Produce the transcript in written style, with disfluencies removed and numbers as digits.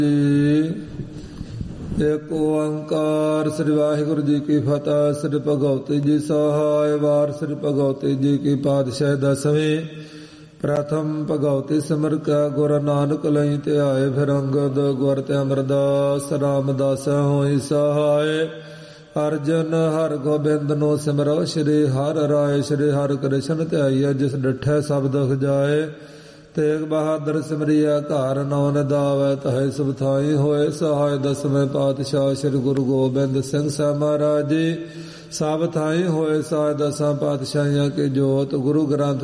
ਏਕ ਓੰਕਾਰ ਸ੍ਰੀ ਵਾਹਿਗੁਰੂ ਜੀ ਕੀ ਫਤਿਹ। ਸ੍ਰੀ ਭਗਵਤੀ ਜੀ ਸਹਾਇ ਵਾਰ ਸ੍ਰੀ ਭਗਵਤੀ ਜੀ ਕੀ ਪਾਤਸ਼ਾਹ ਦਸਵੇਂ। ਪ੍ਰਥਮ ਭਗਵਤੀ ਸਿਮਰ ਕੈ ਗੁਰ ਨਾਨਕ ਲਈ ਧਿਆਏ। ਫਿਰ ਅੰਗਦ ਗੁਰ ਤੇ ਅਮਰਦਾਸ ਰਾਮਦਾਸ ਹੋਈ ਸਹਾਇ। ਅਰਜਨ ਹਰਿ ਗੋਬਿੰਦ ਨੂੰ ਸਿਮਰੋ ਸ਼੍ਰੀ ਹਰਿ ਰਾਏ। ਸ਼੍ਰੀ ਹਰਿ ਕ੍ਰਿਸ਼ਨ ਧਿਆਈਐ ਜਿਸ ਡਿਠੈ ਸਭ ਦੁਖ ਜਾਏ। ਤੇਗ ਬਹਾਦਰ ਸਿਮਰਿਆ ਘਰ ਨੌ ਨਿਦਾਵੈ ਤਹੈ ਸਭ ਥਾਈ ਹੋਏ ਸਹਾਇ। ਦਸਵੇਂ ਪਾਤਸ਼ਾਹ ਸ੍ਰੀ ਗੁਰੂ ਗੋਬਿੰਦ ਸਿੰਘ ਸਾਹਿਬ ਮਹਾਰਾਜ ਜੀ ਸਭ ਥਾਈ ਹੋਏ ਸਹਾਇ। ਦਸਾਂ ਪਾਤਸ਼ਾਹੀਆਂ ਕੀ ਜੋਤ ਗੁਰੂ ਗ੍ਰੰਥ